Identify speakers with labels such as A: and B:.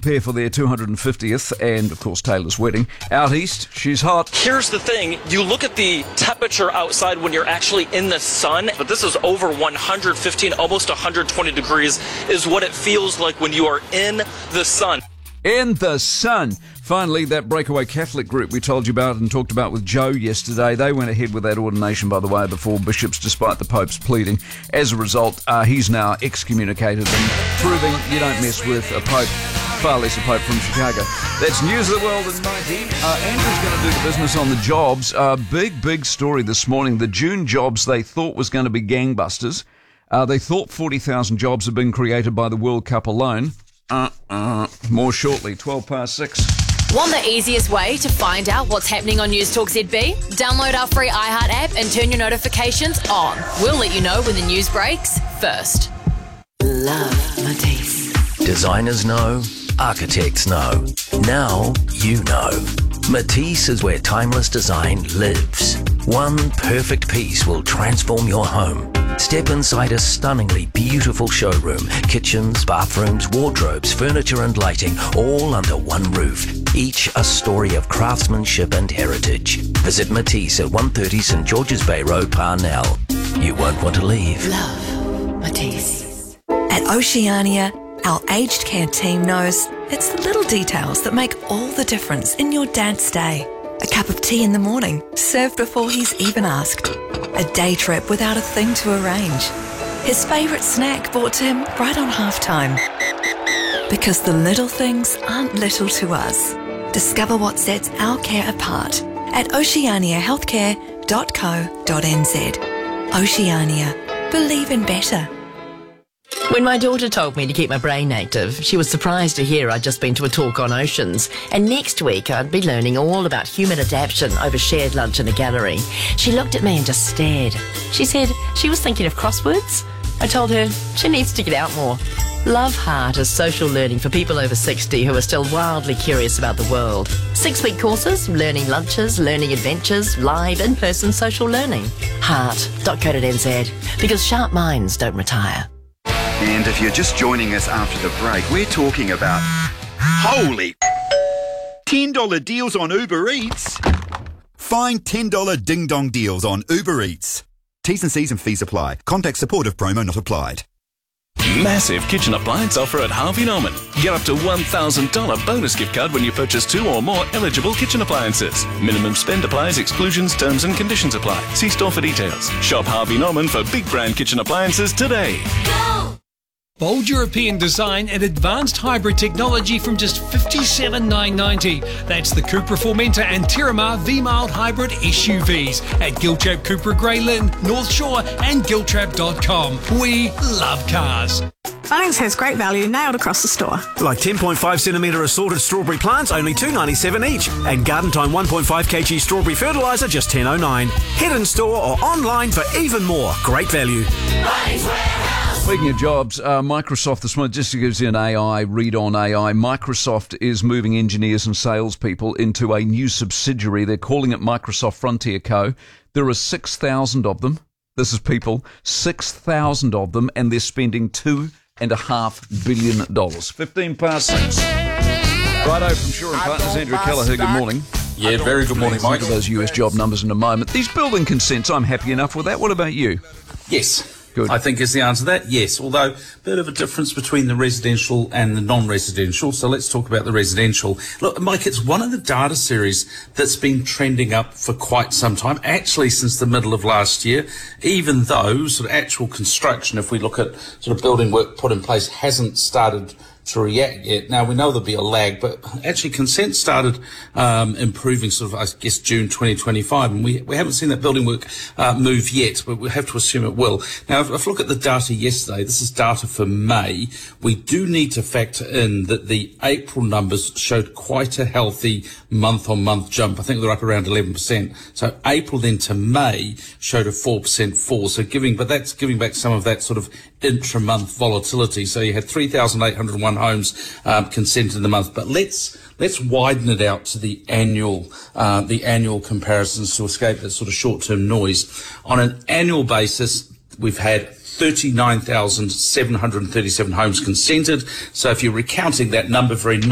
A: prepare for their 250th and, of course, Taylor's wedding. Out east, she's hot.
B: Here's the thing. You look at the temperature outside when you're actually in the sun, but this is over 115, almost 120 degrees is what it feels like when you are in the sun.
A: In the sun. Finally, that breakaway Catholic group we told you about and talked about with Joe yesterday, they went ahead with that ordination, by the way, of the 4 bishops, despite the Pope's pleading. As a result, he's now excommunicated and proving you don't mess with a Pope, far less a Pope from Chicago. That's News of the World in 90. Andrew's going to do the business on the jobs. Big story this morning. The June jobs they thought was going to be gangbusters. They thought 40,000 jobs had been created by the World Cup alone. More shortly, 6:12.
C: Want the easiest way to find out what's happening on News Talk ZB? Download our free iHeart app and turn your notifications on. We'll let you know when the news breaks first. Love Matisse.
D: Designers know, architects know. Now you know. Matisse is where timeless design lives. One perfect piece will transform your home. Step inside a stunningly beautiful showroom. Kitchens, bathrooms, wardrobes, furniture and lighting, all under one roof. Each a story of craftsmanship and heritage. Visit Matisse at 130 St George's Bay Road, Parnell. You won't want to leave.
C: Love Matisse.
E: At Oceania, our aged care team knows it's the little details that make all the difference in your dad's day. A cup of tea in the morning, served before he's even asked. A day trip without a thing to arrange. His favourite snack brought to him right on halftime. Because the little things aren't little to us. Discover what sets our care apart at oceaniahealthcare.co.nz. Oceania. Believe in better.
F: When my daughter told me to keep my brain active, she was surprised to hear I'd just been to a talk on oceans, and next week I'd be learning all about human adaptation over shared lunch in a gallery. She looked at me and just stared. She said she was thinking of crosswords. I told her she needs to get out more. Love Heart is social learning for people over 60 who are still wildly curious about the world. 6-week courses, learning lunches, learning adventures, live in-person social learning. Heart.co.nz, because sharp minds don't retire.
G: And if you're just joining us after the break, we're talking about holy $10 deals on Uber Eats. Find $10 ding-dong deals on Uber Eats. T's and C's and fees apply. Contact support if promo not applied.
H: Massive kitchen appliance offer at Harvey Norman. Get up to $1,000 bonus gift card when you purchase 2 or more eligible kitchen appliances. Minimum spend applies, exclusions, terms and conditions apply. See store for details. Shop Harvey Norman for big brand kitchen appliances today.
C: Go!
I: Bold European design and advanced hybrid technology from just $57,990. That's the Cupra Formentor and Terramar V-Mild Hybrid SUVs at Giltrap Cupra Grey Lynn, North Shore and Giltrap.com. We love cars.
J: Bunnings has great value nailed across the store.
K: Like 10.5 centimetre assorted strawberry plants, only $2.97 each. And Garden Time 1.5 kg strawberry fertiliser, just $10.09. Head in store or online for even more. Great value.
J: Bunnings Warehouse.
A: Speaking of jobs, Microsoft this morning, just to give you an read on AI, Microsoft is moving engineers and salespeople into a new subsidiary. They're calling it Microsoft Frontier Co. There are 6,000 of them. This is people, 6,000 of them, and they're spending $2.5 billion. 6:15. Righto, from Shaw and Partners, Andrew Kelleher, good morning.
L: Yeah, very good morning, Mike.
A: Look at those US job numbers in a moment. These building consents, I'm happy enough with that. What about you?
L: Yes.
A: Good.
L: I think is the answer to that, yes. Although, a bit of a difference between the residential and the non-residential. So let's talk about the residential. Look, Mike, it's one of the data series that's been trending up for quite some time, actually since the middle of last year, even though sort of actual construction, if we look at sort of building work put in place, hasn't started to react yet. Now, we know there'll be a lag, but actually consent started improving sort of, I guess, June 2025, and we haven't seen that building work move yet, but we have to assume it will. Now, if I look at the data yesterday, this is data for May, we do need to factor in that the April numbers showed quite a healthy month-on-month jump. I think they're up around 11%. So April then to May showed a 4% fall. But that's giving back some of that sort of intra-month volatility. So you had 3,801 homes consented in the month. But let's widen it out to the annual comparisons to escape that sort of short-term noise. On an annual basis, we've had 39,737 homes consented. So if you're recounting that number very